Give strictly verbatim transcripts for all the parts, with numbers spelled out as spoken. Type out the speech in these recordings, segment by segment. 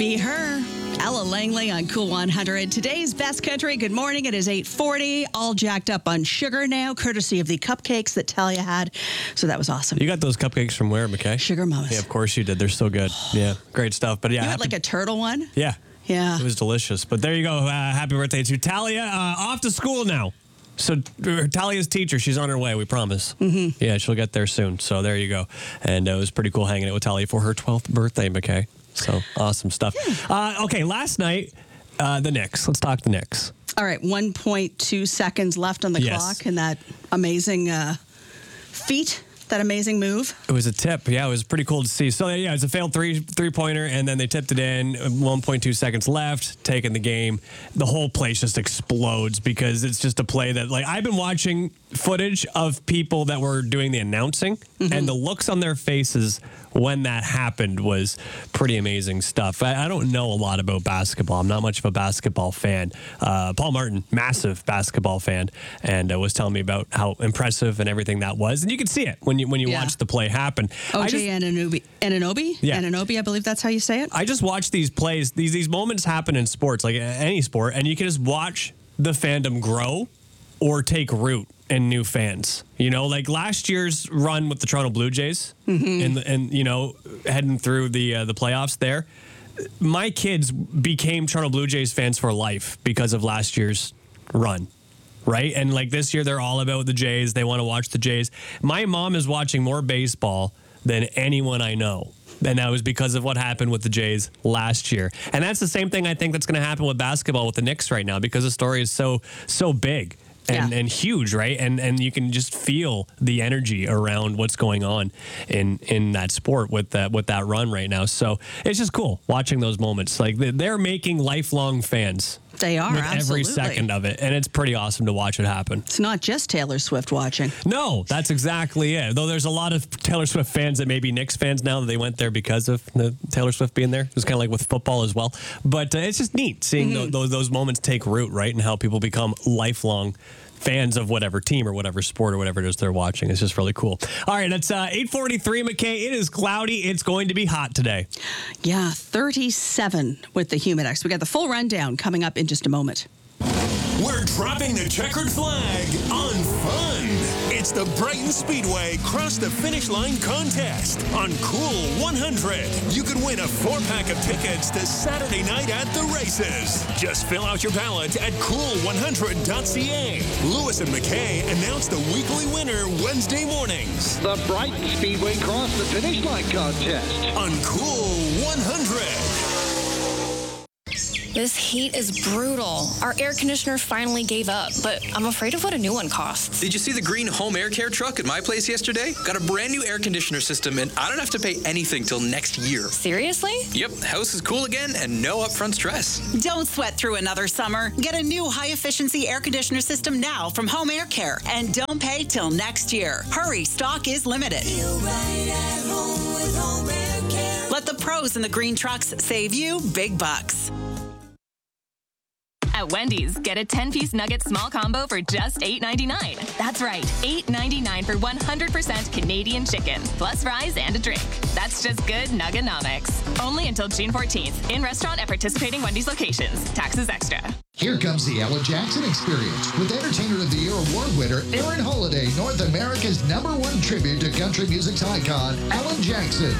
Be Her. Ella Langley on Cool one hundred. Today's best country. Good morning. It is eight forty. All jacked up on sugar now, courtesy of the cupcakes that Talia had. So that was awesome. You got those cupcakes from where, McKay? Sugar Mamas. Yeah, of course you did. They're so good. Yeah, great stuff. But yeah, You had happy- like a turtle one? yeah, Yeah. it was delicious. But there you go. Uh, happy birthday to Talia. Uh, off to school now. So uh, Talia's teacher, she's on her way, we promise. Mm-hmm. Yeah, she'll get there soon. So there you go. And uh, it was pretty cool hanging out with Talia for her twelfth birthday, McKay. So awesome stuff. Uh, okay, last night, uh, the Knicks. Let's talk the Knicks. All right, one point two seconds left on the Yes. clock in that amazing uh, feat, that amazing move. It was a tip. Yeah, it was pretty cool to see. So, yeah, it was a failed three, three-pointer, and then they tipped it in. one point two seconds left, taking the game. The whole place just explodes because it's just a play that, like, I've been watching footage of people that were doing the announcing, mm-hmm. and the looks on their faces when that happened was pretty amazing stuff. I, I don't know a lot about basketball. I'm not much of a basketball fan. Uh, Paul Martin, massive basketball fan, and uh, was telling me about how impressive and everything that was. And you can see it when you when you Yeah. watch the play happen. O I J just- Anunoby. Anunoby? Yeah. Anunoby, I believe that's how you say it. I just watch these plays. These these moments happen in sports, like any sport, and you can just watch the fandom grow or take root in new fans. You know, like last year's run with the Toronto Blue Jays, mm-hmm. and and you know, heading through the uh, the playoffs there. My kids became Toronto Blue Jays fans for life because of last year's run. Right? And like this year, they're all about the Jays. They want to watch the Jays. My mom is watching more baseball than anyone I know. And that was because of what happened with the Jays last year. And that's the same thing I think that's going to happen with basketball with the Knicks right now because the story is so, so big. And, Yeah. and huge, right? And and you can just feel the energy around what's going on in in that sport with that with that run right now. So it's just cool watching those moments. Like they're making lifelong fans. They are, with absolutely. every second of it, and it's pretty awesome to watch it happen. It's not just Taylor Swift watching. No, that's exactly it. Though there's a lot of Taylor Swift fans that may be Knicks fans now that they went there because of the Taylor Swift being there. It's kind of like with football as well. But uh, it's just neat seeing mm-hmm. those, those those moments take root, right, and how people become lifelong fans of whatever team or whatever sport or whatever it is they're watching. It's just really cool. All right, it's uh, eight forty-three, McKay. It is cloudy. It's going to be hot today. Yeah, thirty-seven with the Humidex. We got the full rundown coming up in just a moment. We're dropping the checkered flag on fun. It's the Brighton Speedway Cross the Finish Line contest on Cool one hundred. You could win a four-pack of tickets to Saturday night at the races. Just fill out your ballot at cool one hundred dot c a. Lewis and McKay announce the weekly winner Wednesday mornings The Brighton Speedway Cross the Finish Line contest. on Cool one hundred. This heat is brutal. Our air conditioner finally gave up, but I'm afraid of what a new one costs. Did you see the green home air care truck at my place yesterday? Got a brand new air conditioner system, and I don't have to pay anything till next year. Seriously? Yep, house is cool again and no upfront stress. Don't sweat through another summer. Get a new high-efficiency air conditioner system now from Home Air Care, and don't pay till next year. Hurry, stock is limited. Let the pros in the green trucks save you big bucks. At Wendy's, get a ten-piece nugget small combo for just eight ninety-nine. That's right, eight ninety-nine for one hundred percent Canadian chicken, plus fries and a drink. That's just good Nugganomics. Only until June fourteenth. In restaurant at participating Wendy's locations. Taxes extra. Here comes the Alan Jackson Experience with Entertainer of the Year award winner Aaron Holiday, North America's number one tribute to country music's icon, Alan Jackson.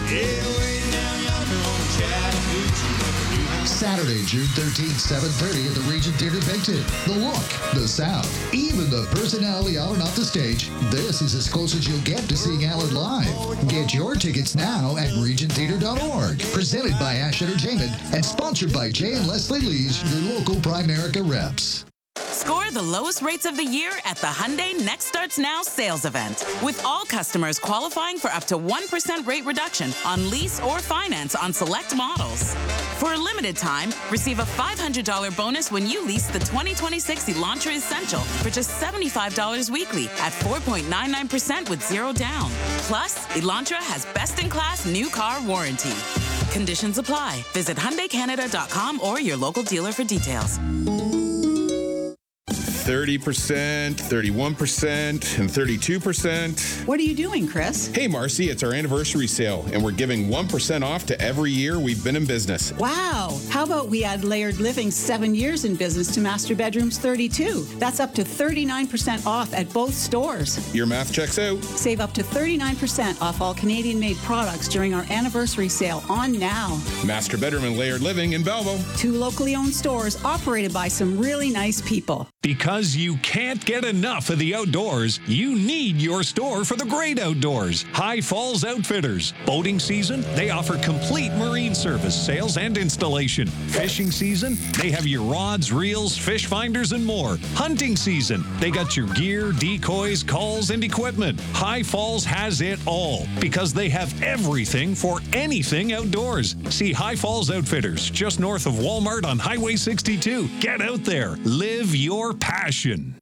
Saturday, June thirteenth, seven thirty at the Regent Theatre Picton. The look, the sound, even the personality on and off the stage. This is as close as you'll get to seeing Alan live. Get your tickets now at regent theatre dot org. Presented by Ash Entertainment and sponsored by Jay and Leslie Lees, your local Primerica reps. Score the lowest rates of the year at the Hyundai Next Starts Now sales event, with all customers qualifying for up to one percent rate reduction on lease or finance on select models. For a limited time, receive a five hundred dollars bonus when you lease the twenty twenty-six Elantra Essential for just seventy-five dollars weekly at four point nine nine percent with zero down. Plus, Elantra has best-in-class new car warranty. Conditions apply. Visit Hyundai Canada dot com or your local dealer for details. thirty percent, thirty-one percent, and thirty-two percent. What are you doing, Chris? Hey, Marcy, it's our anniversary sale, and we're giving one percent off to every year we've been in business. Wow. How about we add Layered Living seven years in business to Master Bedrooms thirty-two? That's up to thirty-nine percent off at both stores. Your math checks out. Save up to thirty-nine percent off all Canadian-made products during our anniversary sale on now. Master Bedroom and Layered Living in Belleville. Two locally owned stores operated by some really nice people. Because you can't get enough of the outdoors, you need your store for the great outdoors. High Falls Outfitters. Boating season, they offer complete marine service, sales, and installation. Fishing season, they have your rods, reels, fish finders, and more. Hunting season, they got your gear, decoys, calls, and equipment. High Falls has it all because they have everything for anything outdoors. See High Falls Outfitters, just north of Walmart on Highway sixty-two. Get out there. Live your passion.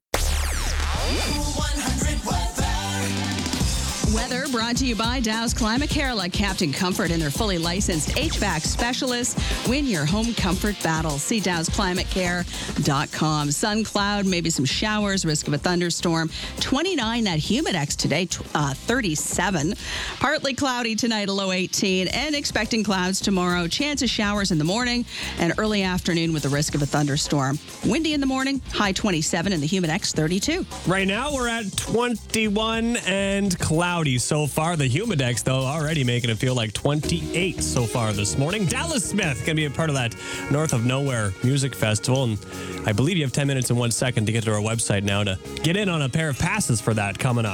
Weather brought to you by Dow's Climate Care. Let Captain Comfort and their fully licensed H V A C specialists win your home comfort battle. See Dows Climate Care dot com. Sun cloud, maybe some showers, risk of a thunderstorm. twenty-nine that Humidex today, uh, thirty-seven. Partly cloudy tonight, a low eighteen. And expecting clouds tomorrow. Chance of showers in the morning and early afternoon with the risk of a thunderstorm. Windy in the morning, high twenty-seven, and the Humidex thirty-two. Right now, we're at twenty-one and cloudy so far. The Humidex, though, already making it feel like twenty-eight so far this morning. Dallas Smith going to be a part of that North of Nowhere Music Festival. And I believe you have ten minutes and one second to get to our website now to get in on a pair of passes for that coming up.